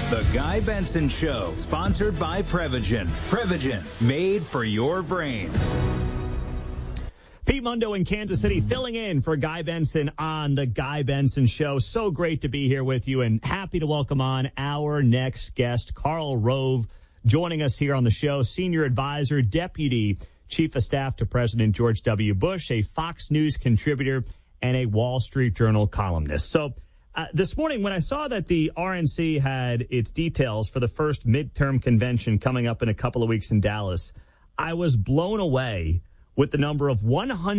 The Guy Benson Show, sponsored by Prevagen. Prevagen, made for your brain. Pete Mundo in Kansas City filling in for Guy Benson on The Guy Benson Show. So great to be here with you and happy to welcome on our next guest, Karl Rove, joining us here on the show, Senior Advisor, Deputy Chief of Staff to President George W. Bush, a Fox News contributor, and a Wall Street Journal columnist. So this morning, when I saw that the RNC had its details for the first midterm convention coming up in a couple of weeks in Dallas, I was blown away with the number of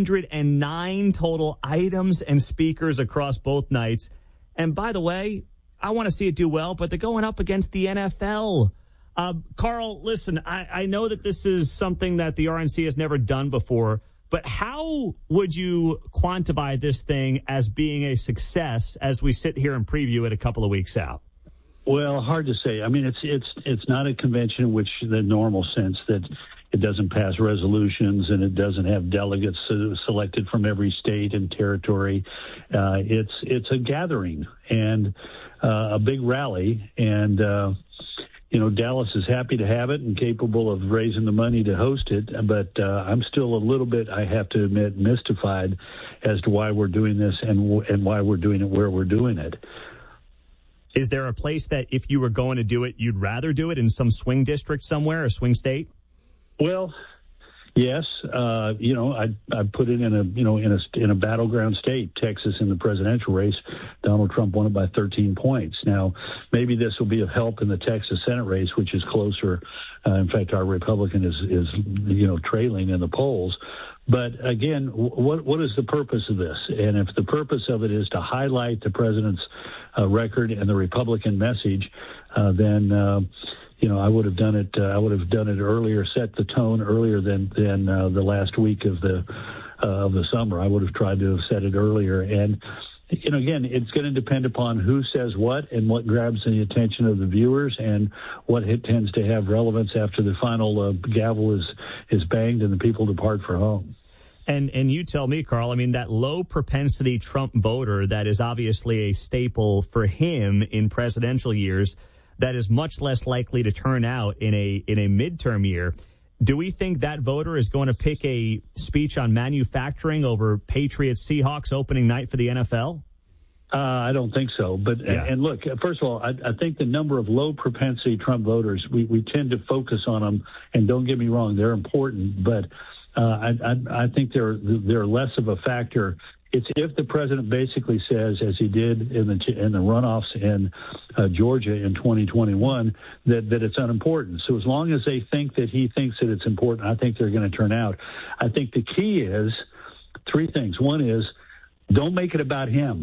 109 total items and speakers across both nights. And by the way, I want to see it do well, but they're going up against the NFL. Karl, listen, I know that this is something that the RNC has never done before, but how would you quantify this thing as being a success as we sit here and preview it a couple of weeks out? Well, hard to say. I mean, it's not a convention in which the normal sense that it doesn't pass resolutions and it doesn't have delegates selected from every state and territory. It's a gathering and a big rally, and Dallas is happy to have it and capable of raising the money to host it. But I'm still a little bit, I have to admit, mystified as to why we're doing this and why we're doing it where we're doing it. Is there a place that if you were going to do it, you'd rather do it in some swing district somewhere, a swing state? Well, yes. I put it in a battleground state, Texas, in the presidential race. Donald Trump won it by 13 points. Now, maybe this will be of help in the Texas Senate race, which is closer. In fact, our Republican is trailing in the polls. But again, what is the purpose of this? And if the purpose of it is to highlight the president's record and the Republican message, then I would have done it. I would have done it earlier, set the tone earlier than the last week of the summer. I would have tried to have set it earlier. And again, it's going to depend upon who says what and what grabs the attention of the viewers and what tends to have relevance after the final gavel is banged and the people depart for home. And you tell me, Karl, I mean, that low propensity Trump voter that is obviously a staple for him in presidential years, that is much less likely to turn out in a midterm year. Do we think that voter is going to pick a speech on manufacturing over Patriots Seahawks opening night for the NFL? I don't think so. But yeah. And look, first of all, I think the number of low propensity Trump voters, we tend to focus on them. And don't get me wrong, they're important. But I think they're less of a factor. It's if the president basically says, as he did in the runoffs in Georgia in 2021, that it's unimportant. So as long as they think that he thinks that it's important, I think they're going to turn out. I think the key is three things. One is don't make it about him.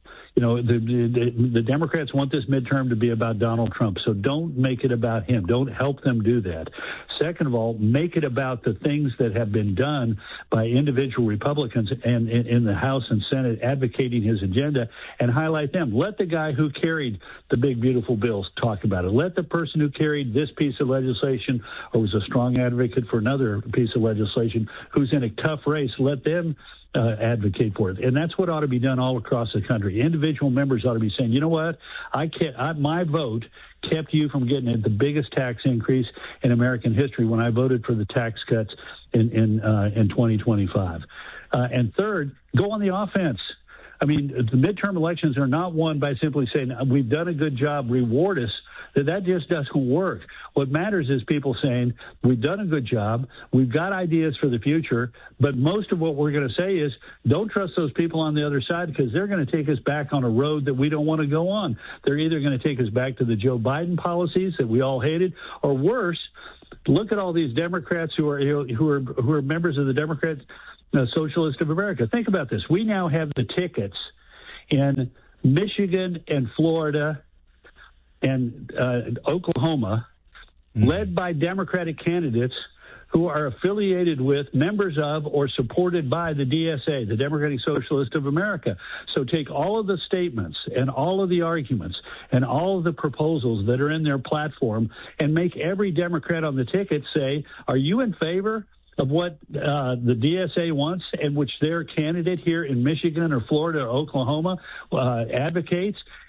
The Democrats want this midterm to be about Donald Trump, so don't make it about him. Don't help them do that. Second of all, make it about the things that have been done by individual Republicans and in the House and Senate advocating his agenda, and highlight them. Let the guy who carried the big, beautiful bills talk about it. Let the person who carried this piece of legislation or was a strong advocate for another piece of legislation who's in a tough race, let them advocate for it. And that's what ought to be done all across the country. Individual members ought to be saying, you know what, my vote kept you from getting the biggest tax increase in American history when I voted for the tax cuts in 2025. And third, go on the offense. I mean, the midterm elections are not won by simply saying, we've done a good job, reward us. That just doesn't work. What matters is people saying, we've done a good job, we've got ideas for the future, but most of what we're going to say is don't trust those people on the other side because they're going to take us back on a road that we don't want to go on. They're either going to take us back to the Joe Biden policies that we all hated, or worse, look at all these Democrats who are members of the Democrat Socialist of America. Think about this. We now have the tickets in Michigan and Florida and Oklahoma, led by Democratic candidates who are affiliated with, members of, or supported by the DSA, the Democratic Socialist of America. So take all of the statements and all of the arguments and all of the proposals that are in their platform and make every Democrat on the ticket say, are you in favor of what the DSA wants and which their candidate here in Michigan or Florida or Oklahoma advocates?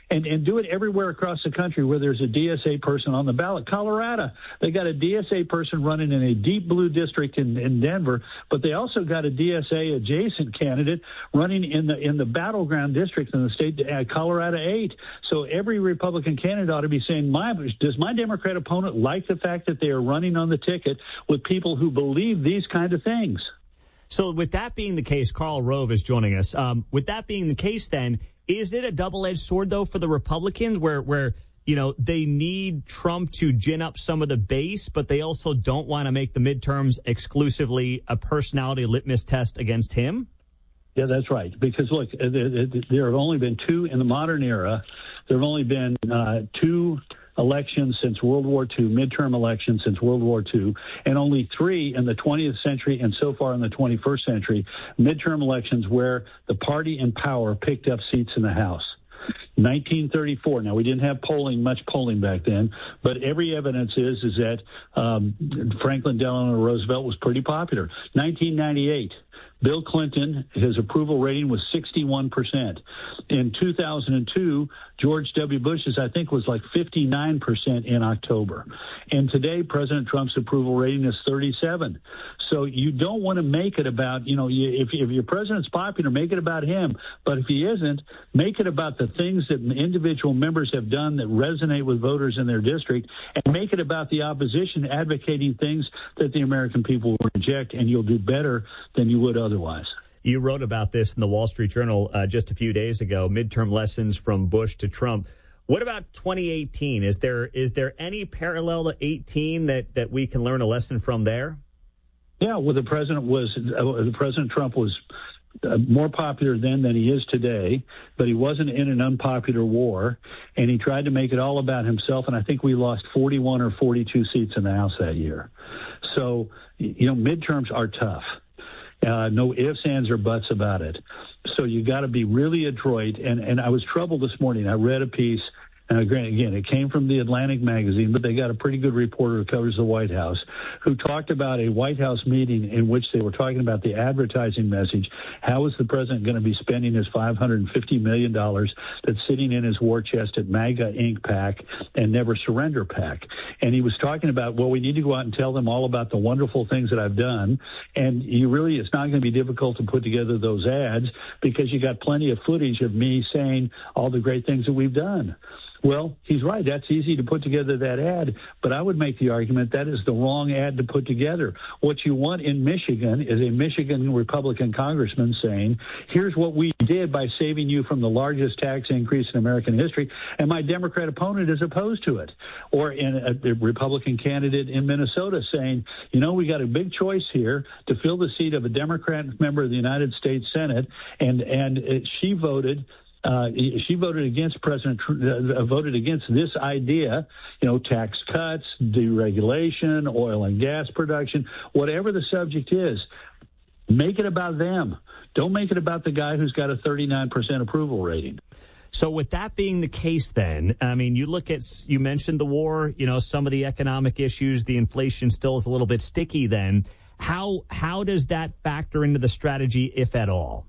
and do it everywhere across the country where there's a DSA person on the ballot. Colorado, they got a DSA person running in a deep blue district in Denver, but they also got a DSA adjacent candidate running in the battleground district in the state, Colorado 8. So every Republican candidate ought to be saying, does my Democrat opponent like the fact that they are running on the ticket with people who believe these kind of things? So with that being the case, Karl Rove is joining us. With that being the case, then, is it a double-edged sword, though, for the Republicans where they need Trump to gin up some of the base, but they also don't want to make the midterms exclusively a personality litmus test against him? Yeah, that's right. Because, look, there have only been two in the modern era. There have only been two elections since World War II, midterm elections since World War II, and only three in the 20th century and so far in the 21st century, midterm elections where the party in power picked up seats in the House. 1934. Now, we didn't have much polling back then, but every evidence is that Franklin Delano Roosevelt was pretty popular. 1998. Bill Clinton, his approval rating was 61%. In 2002, George W. Bush's, I think, was like 59% in October. And today, President Trump's approval rating is 37. So you don't want to make it about, if your president's popular, make it about him. But if he isn't, make it about the things that individual members have done that resonate with voters in their district, and make it about the opposition advocating things that the American people will reject, and you'll do better than you would otherwise. You wrote about this in the Wall Street Journal just a few days ago, midterm lessons from Bush to Trump. What about 2018? Is there any parallel to 18 that we can learn a lesson from there? Yeah, well, President Trump was more popular then than he is today, but he wasn't in an unpopular war, and he tried to make it all about himself, and I think we lost 41 or 42 seats in the House that year. So, midterms are tough. No ifs, ands, or buts about it. So you got to be really adroit. And I was troubled this morning. I read a piece. Again, it came from the Atlantic magazine, but they got a pretty good reporter who covers the White House, who talked about a White House meeting in which they were talking about the advertising message. How is the president going to be spending his $550 million that's sitting in his war chest at MAGA Inc. PAC and Never Surrender PAC? And he was talking about, well, we need to go out and tell them all about the wonderful things that I've done. And it's not going to be difficult to put together those ads because you got plenty of footage of me saying all the great things that we've done. Well, he's right. That's easy to put together that ad, but I would make the argument that is the wrong ad to put together. What you want in Michigan is a Michigan Republican congressman saying, here's what we did by saving you from the largest tax increase in American history, and my Democrat opponent is opposed to it. Or in a Republican candidate in Minnesota saying, we got a big choice here to fill the seat of a Democrat member of the United States Senate, and she voted against voted against this idea, tax cuts, deregulation, oil and gas production, whatever the subject is. Make it about them. Don't make it about the guy who's got a 39% approval rating. So with that being the case, then, I mean, you mentioned the war, some of the economic issues, the inflation still is a little bit sticky then. How does that factor into the strategy, if at all?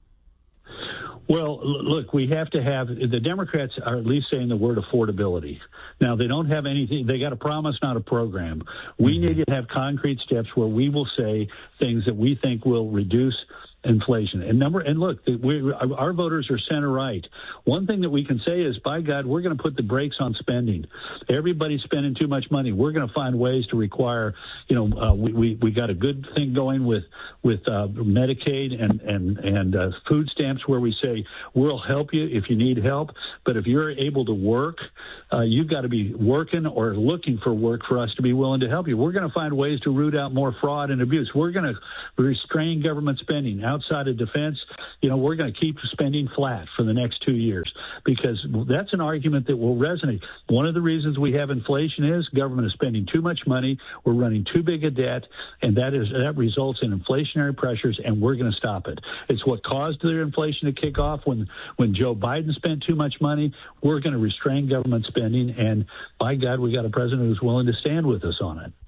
Well, look, we have to have the Democrats are at least saying the word affordability. Now, they don't have anything. They got a promise, not a program. We need to have concrete steps where we will say things that we think will reduce inflation. And look, our voters are center right. One thing that we can say is, by God, we're going to put the brakes on spending. Everybody's spending too much money. We're going to find ways to require, we got a good thing going with Medicaid and food stamps where we say we'll help you if you need help. But if you're able to work, you've got to be working or looking for work for us to be willing to help you. We're going to find ways to root out more fraud and abuse. We're going to restrain government spending. Outside of defense, we're going to keep spending flat for the next 2 years because that's an argument that will resonate. One of the reasons we have inflation is government is spending too much money. We're running too big a debt, and that results in inflationary pressures, and we're going to stop it. It's what caused the inflation to kick off when Joe Biden spent too much money. We're going to restrain government spending, and by God, we got a president who's willing to stand with us on it.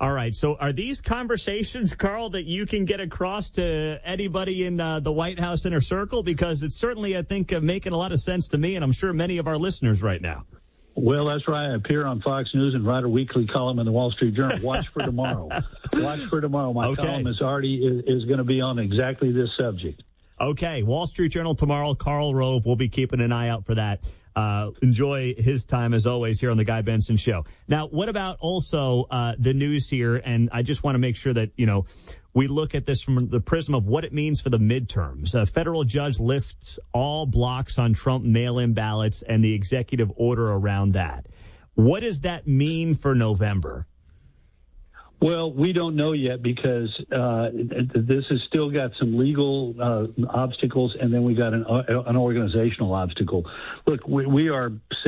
All right. So are these conversations, Carl, that you can get across to anybody in the White House inner circle? Because it's certainly, I think, making a lot of sense to me, and I'm sure many of our listeners right now. Well, that's right. I appear on Fox News and write a weekly column in the Wall Street Journal. Watch for tomorrow. Watch for tomorrow. My column is going to be on exactly this subject. Okay. Wall Street Journal tomorrow. Karl Rove. We'll be keeping an eye out for that. Enjoy his time, as always, here on the Guy Benson Show. Now, what about also the news here? And I just want to make sure that, we look at this from the prism of what it means for the midterms. A federal judge lifts all blocks on Trump mail-in ballots and the executive order around that. What does that mean for November? Well, we don't know yet because this has still got some legal obstacles, and then we got an organizational obstacle. Look, we are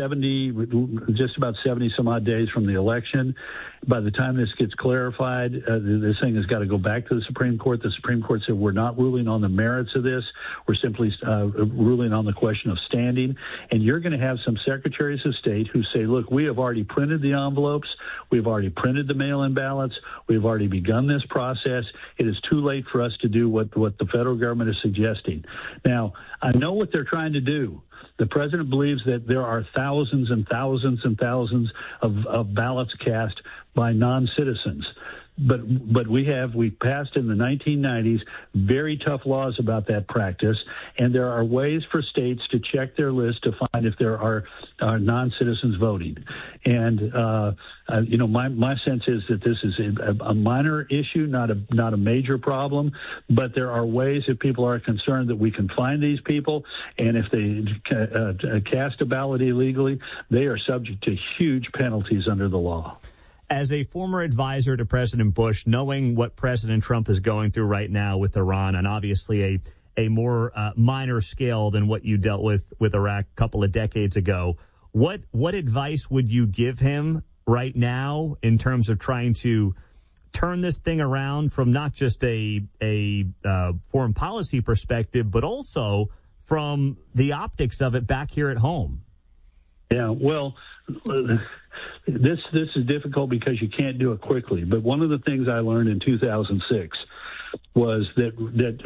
just about 70 some odd days from the election. By the time this gets clarified, this thing has got to go back to the Supreme Court. The Supreme Court said we're not ruling on the merits of this. We're simply ruling on the question of standing. And you're going to have some secretaries of state who say, look, we have already printed the envelopes. We've already printed the mail-in ballots. We've already begun this process. It is too late for us to do what the federal government is suggesting. Now, I know what they're trying to do. The president believes that there are thousands and thousands and thousands of ballots cast by non-citizens. But we passed in the 1990s very tough laws about that practice, and there are ways for states to check their list to find if there are non-citizens voting. And my sense is that this is a minor issue, not a major problem. But there are ways, if people are concerned, that we can find these people, and if they cast a ballot illegally, they are subject to huge penalties under the law. As a former advisor to President Bush, knowing what President Trump is going through right now with Iran, and obviously a more minor scale than what you dealt with Iraq a couple of decades ago, what advice would you give him right now in terms of trying to turn this thing around from not just a foreign policy perspective, but also from the optics of it back here at home? Yeah, well, this is difficult because you can't do it quickly. But one of the things I learned in 2006 was that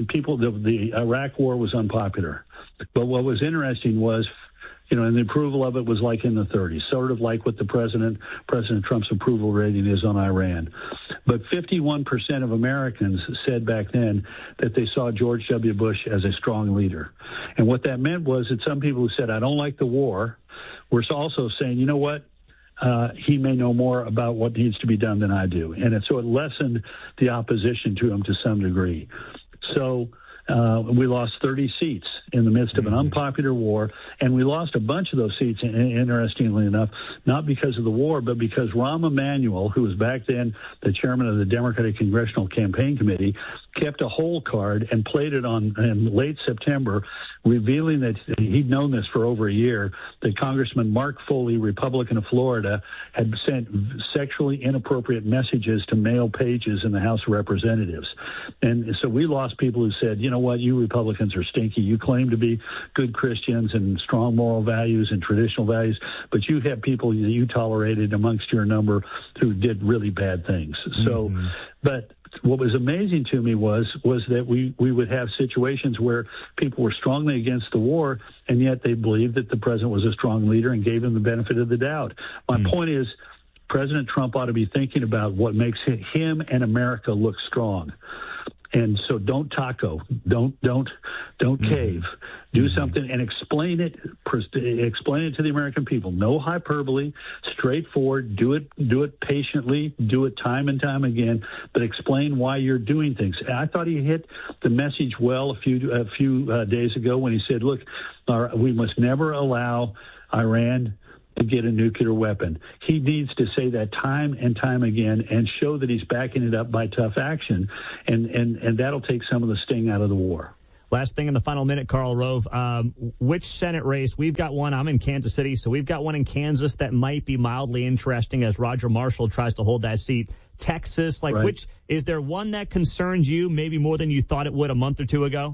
the Iraq war was unpopular. But what was interesting was, and the approval of it was like in the 30s, sort of like what the President Trump's approval rating is on Iran. But 51% of Americans said back then that they saw George W. Bush as a strong leader. And what that meant was that some people who said, I don't like the war, were also saying, you know what? He may know more about what needs to be done than I do. And so it lessened the opposition to him to some degree. So we lost 30 seats in the midst of an unpopular war, and we lost a bunch of those seats, interestingly enough, not because of the war, but because Rahm Emanuel, who was back then the chairman of the Democratic Congressional Campaign Committee, kept a hole card and played it in late September, revealing that he'd known this for over a year, that Congressman Mark Foley, Republican of Florida, had sent sexually inappropriate messages to male pages in the House of Representatives. And so we lost people who said, you know what, you Republicans are stinky. You claim to be good Christians and strong moral values and traditional values, but you have people that you tolerated amongst your number who did really bad things. So, but what was amazing to me was that we would have situations where people were strongly against the war, and yet they believed that the president was a strong leader and gave him the benefit of the doubt. My point is, President Trump ought to be thinking about what makes him and America look strong. And so don't taco, don't cave, do something and explain it to the American people. No hyperbole, straightforward, do it patiently, do it time and time again, but explain why you're doing things. I thought he hit the message well a few days ago when he said, look, we must never allow Iran to get a nuclear weapon. He needs to say that time and time again and show that he's backing it up by tough action, and that'll take some of the sting out of the war. Last thing in the final minute, Karl Rove, which Senate race? We've got one. I'm in Kansas City, so we've got one in Kansas that might be mildly interesting as Roger Marshall tries to hold that seat. Texas, right. Which is there one that concerns you maybe more than you thought it would a month or two ago?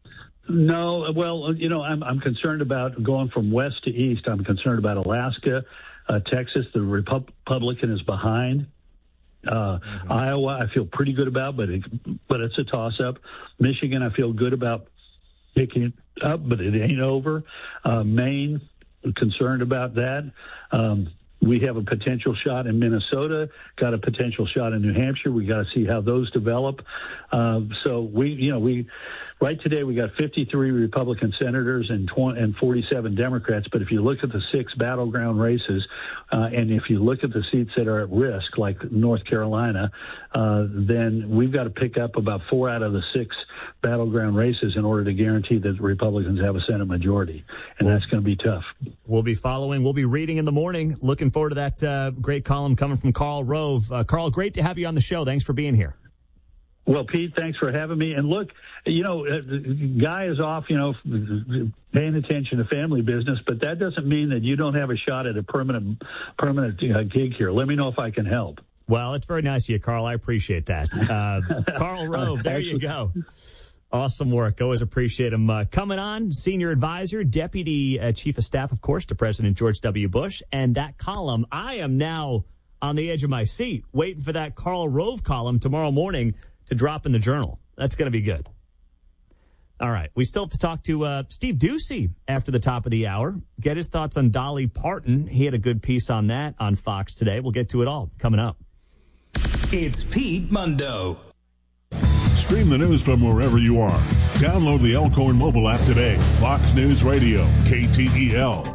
No, well, I'm concerned about going from west to east. I'm concerned about Alaska, Texas. The Republican is behind. Iowa, I feel pretty good about, but it's a toss-up. Michigan, I feel good about picking it up, but it ain't over. Maine, concerned about that. We have a potential shot in Minnesota, got a potential shot in New Hampshire. We got to see how those develop. So right today we got 53 Republican senators and 47 Democrats. But if you look at the 6 battleground races, and if you look at the seats that are at risk, like North Carolina, then we've got to pick up about 4 out of the 6 battleground races in order to guarantee that the Republicans have a Senate majority. And that's going to be tough. We'll be following. We'll be reading in the morning. Looking forward to that great column coming from Karl Rove. Karl, great to have you on the show. Thanks for being here. Well, Pete, thanks for having me. And look, Guy is off, paying attention to family business, but that doesn't mean that you don't have a shot at a permanent gig here. Let me know if I can help. Well, it's very nice of you, Karl. I appreciate that. Karl Rove, there you go. Awesome work. Always appreciate him. Coming on, senior advisor, deputy chief of staff, of course, to President George W. Bush. And that column, I am now on the edge of my seat, waiting for that Karl Rove column tomorrow morning to drop in the Journal. That's going to be good. All right. We still have to talk to Steve Doocy after the top of the hour. Get his thoughts on Dolly Parton. He had a good piece on that on Fox today. We'll get to it all coming up. It's Pete Mundo. Stream the news from wherever you are. Download the Elkhorn mobile app today. Fox News Radio, KTEL.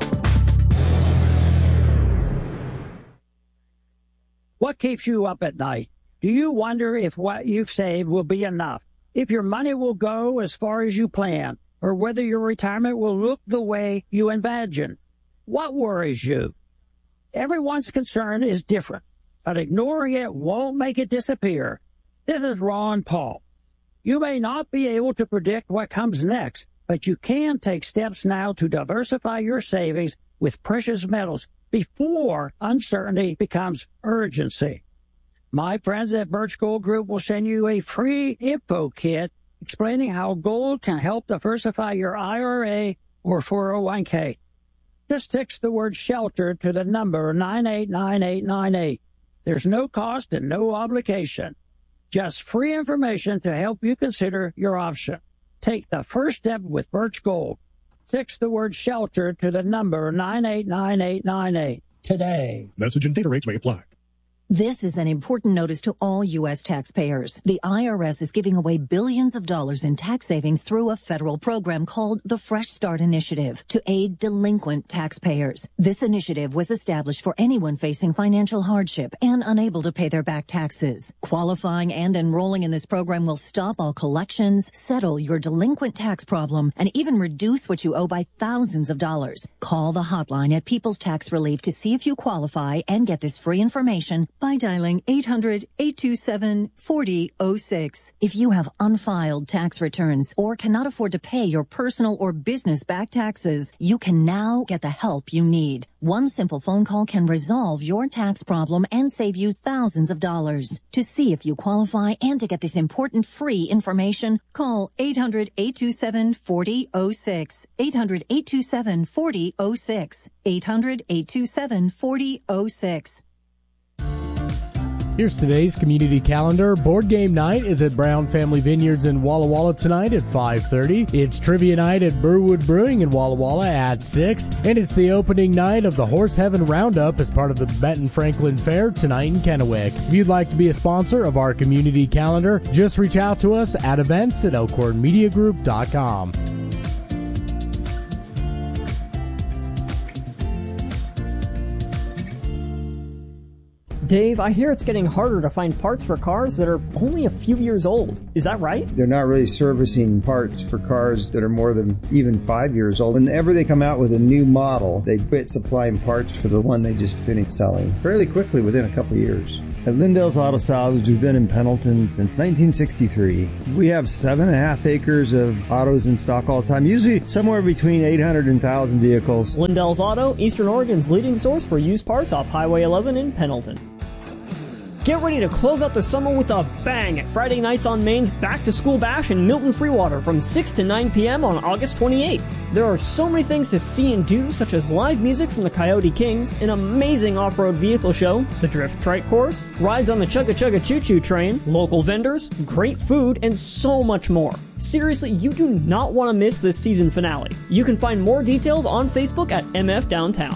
What keeps you up at night? Do you wonder if what you've saved will be enough? If your money will go as far as you plan? Or whether your retirement will look the way you imagine? What worries you? Everyone's concern is different, but ignoring it won't make it disappear. This is Ron Paul. You may not be able to predict what comes next, but you can take steps now to diversify your savings with precious metals before uncertainty becomes urgency. My friends at Birch Gold Group will send you a free info kit explaining how gold can help diversify your IRA or 401k. Just text the word SHELTER to the number 989898. There's no cost and no obligation. Just free information to help you consider your option. Take the first step with Birch Gold. Text the word SHELTER to the number 989898 today. Message and data rates may apply. This is an important notice to all U.S. taxpayers. The IRS is giving away billions of dollars in tax savings through a federal program called the Fresh Start Initiative to aid delinquent taxpayers. This initiative was established for anyone facing financial hardship and unable to pay their back taxes. Qualifying and enrolling in this program will stop all collections, settle your delinquent tax problem, and even reduce what you owe by thousands of dollars. Call the hotline at People's Tax Relief to see if you qualify and get this free information by dialing 800-827-4006. If you have unfiled tax returns or cannot afford to pay your personal or business back taxes, you can now get the help you need. One simple phone call can resolve your tax problem and save you thousands of dollars. To see if you qualify and to get this important free information, call 800-827-4006. 800-827-4006. 800-827-4006. Here's today's community calendar. Board game night is at Brown Family Vineyards in Walla Walla tonight at 5:30. It's trivia night at Burwood Brewing in Walla Walla at 6. And it's the opening night of the Horse Heaven Roundup as part of the Benton Franklin Fair tonight in Kennewick. If you'd like to be a sponsor of our community calendar, just reach out to us at events@elkhornmediagroup.com. Dave, I hear it's getting harder to find parts for cars that are only a few years old. Is that right? They're not really servicing parts for cars that are more than even 5 years old. Whenever they come out with a new model, they quit supplying parts for the one they just finished selling fairly quickly within a couple of years. At Lindell's Auto Salvage, we've been in Pendleton since 1963. We have 7.5 acres of autos in stock all the time, usually somewhere between 800 and 1,000 vehicles. Lindell's Auto, Eastern Oregon's leading source for used parts off Highway 11 in Pendleton. Get ready to close out the summer with a bang at Friday Nights on Maine's Back to School Bash in Milton Freewater from 6 to 9 p.m. on August 28th. There are so many things to see and do, such as live music from the Coyote Kings, an amazing off-road vehicle show, the Drift Trike course, rides on the Chugga Chugga Choo Choo train, local vendors, great food, and so much more. Seriously, you do not want to miss this season finale. You can find more details on Facebook at MF Downtown.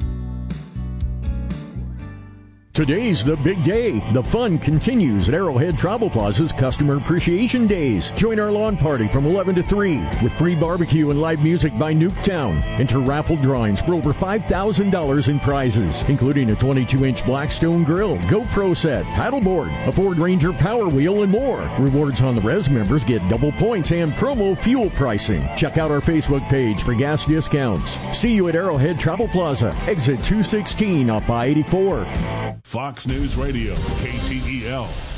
Today's the big day. The fun continues at Arrowhead Travel Plaza's Customer Appreciation Days. Join our lawn party from 11 to 3 with free barbecue and live music by Nuketown. Enter raffle drawings for over $5,000 in prizes, including a 22-inch Blackstone grill, GoPro set, paddleboard, a Ford Ranger Power Wheel, and more. Rewards on the Res members get double points and promo fuel pricing. Check out our Facebook page for gas discounts. See you at Arrowhead Travel Plaza, exit 216 off I-84. Fox News Radio, KTEL.